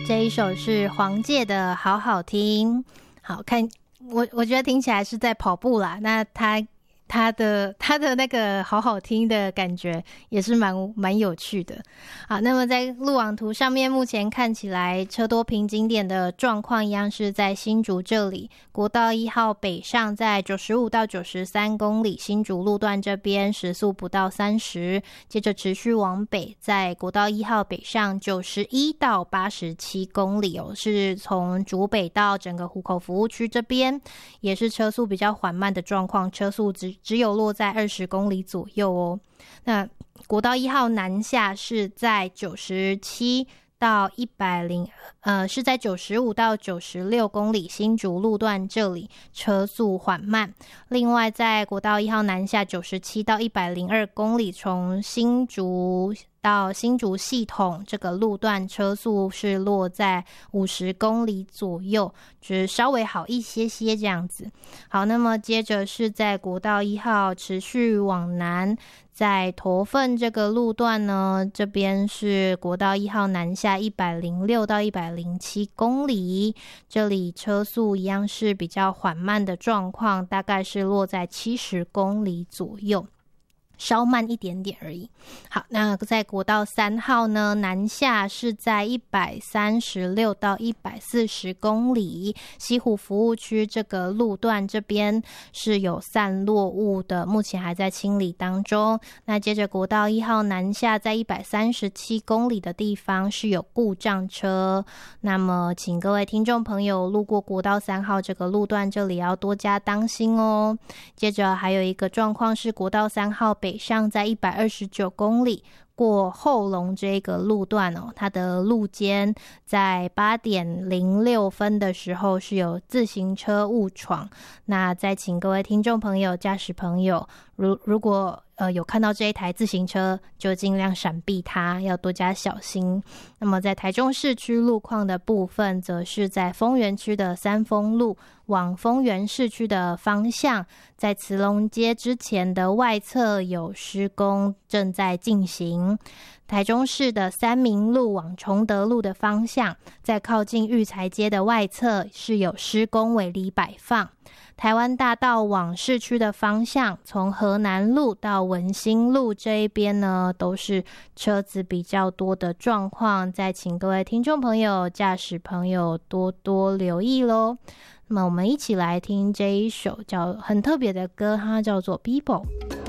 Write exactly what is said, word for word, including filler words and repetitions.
这一首是黄玠的好好听。好看，我我觉得听起来是在跑步啦，那他他的他的那个好好听的感觉也是蛮蛮有趣的。好，那么在路网图上面，目前看起来车多平景点的状况一样是在新竹这里，国道一号北上在九十五到九十三公里，新竹路段这边时速不到三十，接着持续往北，在国道一号北上九十一到八十七公里哦，是从竹北到整个湖口服务区这边，也是车速比较缓慢的状况，车速只只有落在二十公里左右哦。那国道一号南下是在九十七到一百零，呃，是在九十五到九十六公里，新竹路段这里车速缓慢。另外，在国道一号南下九十七到一百零二公里，从新竹到新竹系统这个路段车速是落在五十公里左右，就是稍微好一些些这样子。好，那么接着是在国道一号持续往南，在头份这个路段呢，这边是国道一号南下一百零六到一百零七公里，这里车速一样是比较缓慢的状况，大概是落在七十公里左右，稍慢一点点而已。好，那在国道三号呢，南下是在一百三十六到一百四十公里，西湖服务区这个路段这边是有散落物的，目前还在清理当中。那接着国道一号南下在一百三十七公里的地方是有故障车，那么请各位听众朋友路过国道三号这个路段，这里要多加当心哦。接着还有一个状况是国道三号北上在一百二十九公里，过后龙这个路段哦，它的路肩在八点零六分的时候是有自行车误闯，那再请各位听众朋友、驾驶朋友，如如果呃有看到这一台自行车，就尽量闪避它，要多加小心。那么在台中市区路况的部分，则是在丰原区的三丰路往丰原市区的方向，在慈龙街之前的外侧有施工正在进行。台中市的三民路往崇德路的方向，在靠近育才街的外侧是有施工围篱摆放。台湾大道往市区的方向，从河南路到文心路这一边呢，都是车子比较多的状况，再请各位听众朋友、驾驶朋友多多留意咯。那么我们一起来听这一首叫很特别的歌，它叫做 People。